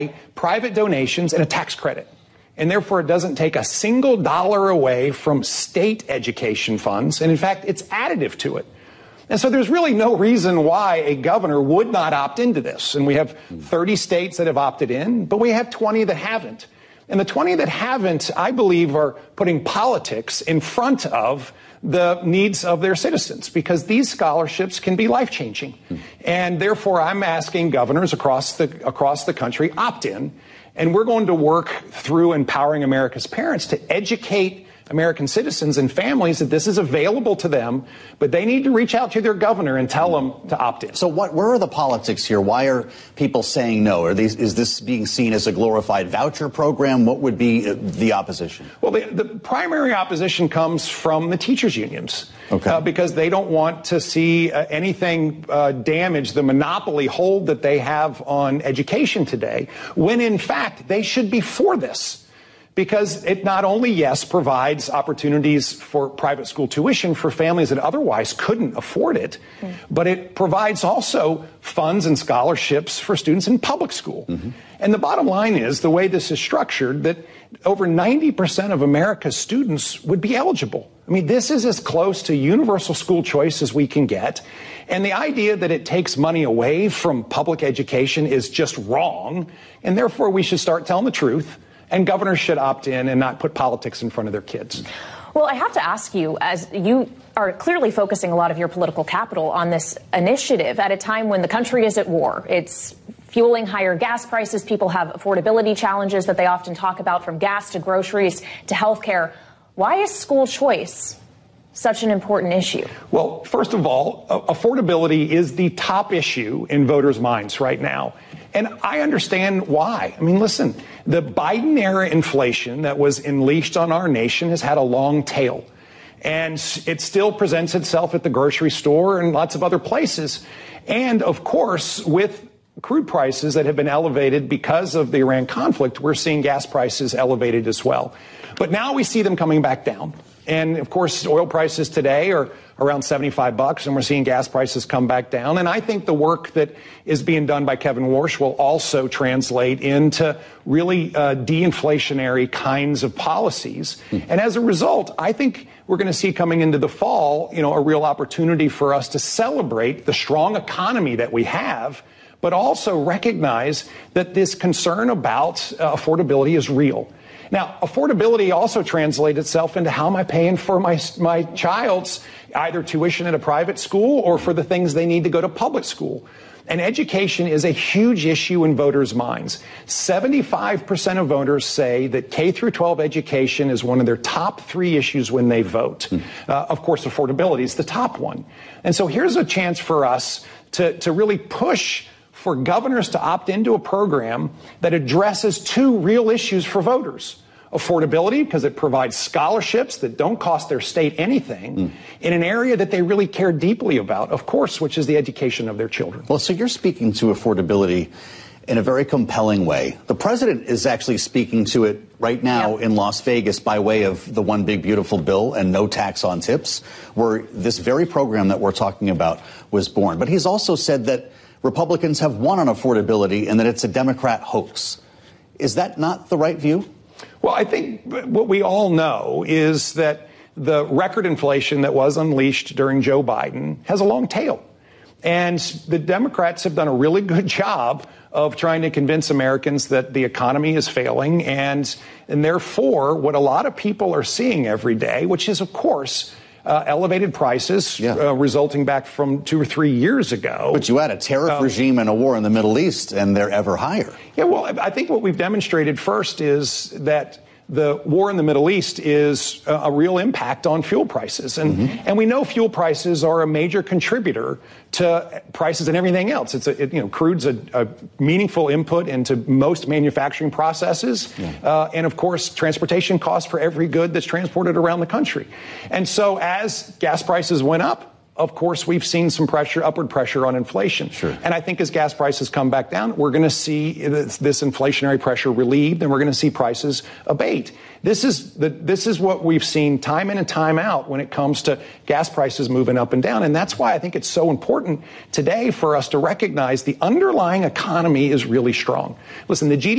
private donations and a tax credit. And therefore, it doesn't take a single dollar away from state education funds. And in fact, it's additive to it. And so there's really no reason why a governor would not opt into this. And we have 30 states that have opted in, but we have 20 that haven't. And the 20 that haven't, I believe, are putting politics in front of the needs of their citizens, because these scholarships can be life-changing. And therefore, I'm asking governors across the country opt in. And we're going to work through Empowering America's Parents to educate American citizens and families that this is available to them, but they need to reach out to their governor and tell them to opt in. So where are the politics here? Why are people saying no? Is this being seen as a glorified voucher program? What would be the opposition? Well, the primary opposition comes from the teachers' unions. Okay. Because they don't want to see anything damage the monopoly hold that they have on education today, when in fact they should be for this. Because it not only, yes, provides opportunities for private school tuition for families that otherwise couldn't afford it, but it provides also funds and scholarships for students in public school. And the bottom line is, the way this is structured, that over 90% of America's students would be eligible. I mean, this is as close to universal school choice as we can get. And the idea that it takes money away from public education is just wrong. And therefore, we should start telling the truth. And governors should opt in and not put politics in front of their kids. Well, I have to ask you, as you are clearly focusing a lot of your political capital on this initiative at a time when the country is at war. It's fueling higher gas prices. People have affordability challenges that they often talk about, from gas to groceries to health care. Why is school choice such an important issue? Well, first of all, affordability is the top issue in voters' minds right now. And I understand why. I mean, listen, the Biden-era inflation that was unleashed on our nation has had a long tail. And it still presents itself at the grocery store and lots of other places. And, of course, with crude prices that have been elevated because of the Iran conflict, we're seeing gas prices elevated as well. But now we see them coming back down. And, of course, oil prices today are around $75, and we're seeing gas prices come back down. And I think the work that is being done by Kevin Warsh will also translate into really de-inflationary kinds of policies. And as a result, I think we're going to see coming into the fall, a real opportunity for us to celebrate the strong economy that we have, but also recognize that this concern about affordability is real. Now, affordability also translates itself into how am I paying for my child's either tuition at a private school or for the things they need to go to public school. And education is a huge issue in voters' minds. 75% of voters say that K through 12 education is one of their top 3 issues when they vote. Of course, affordability is the top one. And so here's a chance for us to really push for governors to opt into a program that addresses 2 real issues for voters. Affordability, because it provides scholarships that don't cost their state anything in an area that they really care deeply about, of course, which is the education of their children. Well, so you're speaking to affordability in a very compelling way. The president is actually speaking to it right now in Las Vegas by way of the One Big Beautiful Bill and no tax on tips, where this very program that we're talking about was born. But he's also said that Republicans have won on affordability and that it's a Democrat hoax. Is that not the right view? Well, I think what we all know is that the record inflation that was unleashed during Joe Biden has a long tail. And the Democrats have done a really good job of trying to convince Americans that the economy is failing. And therefore, what a lot of people are seeing every day, which is, of course, elevated prices resulting back from 2 or 3 years ago. But you had a tariff regime and a war in the Middle East, and they're ever higher. Yeah, well, I think what we've demonstrated first is that the war in the Middle East is a real impact on fuel prices. And we know fuel prices are a major contributor to prices and everything else. Crude's a meaningful input into most manufacturing processes. And of course, transportation costs for every good that's transported around the country. And so as gas prices went up, of course, we've seen some pressure, upward pressure on inflation. Sure. And I think as gas prices come back down, we're going to see this inflationary pressure relieved, and we're going to see prices abate. This is what we've seen time in and time out when it comes to gas prices moving up and down. And that's why I think it's so important today for us to recognize the underlying economy is really strong. Listen, the GDP